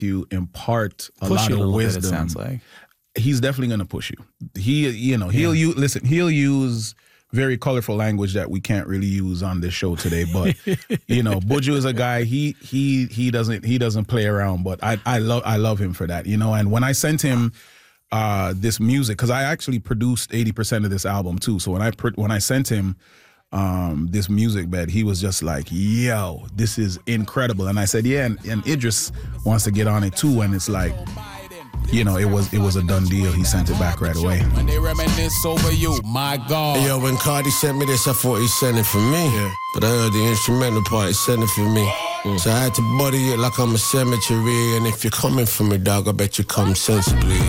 you impart a Push lot you a of little bit, wisdom. it sounds like. He's definitely going to push you. He'll use very colorful language that we can't really use on this show today. But Buju is a guy. He doesn't play around. But I love him for that. And when I sent him this music, because I actually produced 80% of this album too. So when I sent him this music bed, he was just like, "Yo, this is incredible." And I said, "Yeah," and Idris wants to get on it too. And it's like, it was a done deal. He sent it back right away. When they reminisce over you, my God. Hey, yo, when Cardi sent me this, I thought he sent it for me. Yeah. But I heard the instrumental part, he sent it for me. So I had to body it like I'm a cemetery. And if you're coming for me, dog, I bet you come sensibly.